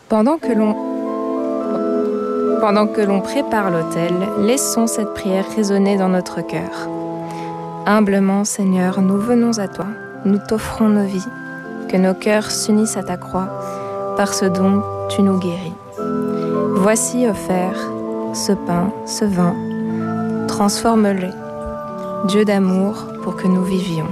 Pendant que l'on prépare l'autel, laissons cette prière résonner dans notre cœur. Humblement, Seigneur, nous venons à toi, nous t'offrons nos vies, que nos cœurs s'unissent à ta croix, par ce don tu nous guéris. Voici offert ce pain, ce vin, transforme-les, Dieu d'amour, pour que nous vivions.